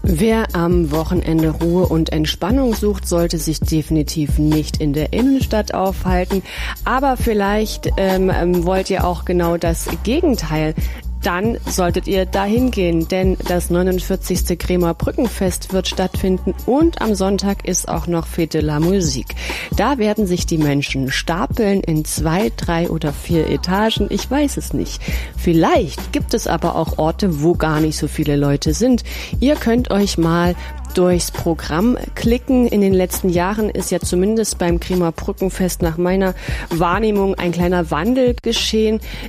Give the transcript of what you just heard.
Wer am Wochenende Ruhe und Entspannung sucht, sollte sich definitiv nicht in der Innenstadt aufhalten. Aber vielleicht wollt ihr auch genau das Gegenteil. Dann solltet ihr dahin gehen, denn das 49. Kremer Brückenfest wird stattfinden und am Sonntag ist auch noch Fête de la Musique. Da werden sich die Menschen stapeln in 2, 3 oder 4 Etagen, ich weiß es nicht. Vielleicht gibt es aber auch Orte, wo gar nicht so viele Leute sind. Ihr könnt euch mal durchs Programm klicken. In den letzten Jahren ist ja zumindest beim Kremer Brückenfest nach meiner Wahrnehmung ein kleiner Wandel geschehen.